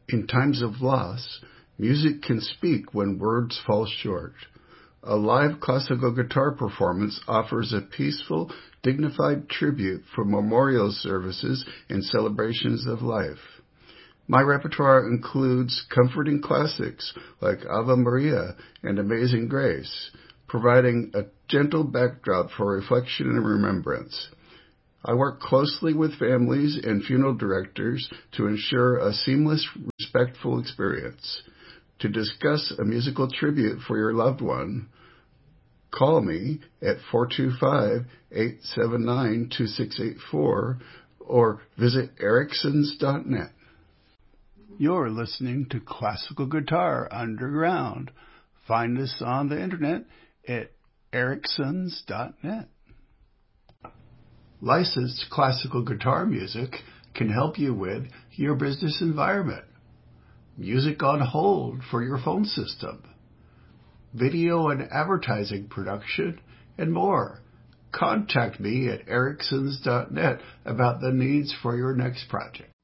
In times of loss, music can speak when words fall short. A live classical guitar performance offers a peaceful, dignified tribute for memorial services and celebrations of life. My repertoire includes comforting classics like Ave Maria and Amazing Grace, providing a gentle backdrop for reflection and remembrance. I work closely with families and funeral directors to ensure a seamless, respectful experience. To discuss a musical tribute for your loved one, call me at 425-879-2684 or visit ericksons.net. You're listening to Classical Guitar Underground. Find us on the internet at ericksons.net. Licensed classical guitar music can help you with your business environment. Music on hold for your phone system. Video and advertising production, and more. Contact me at ericksons.net about the needs for your next project.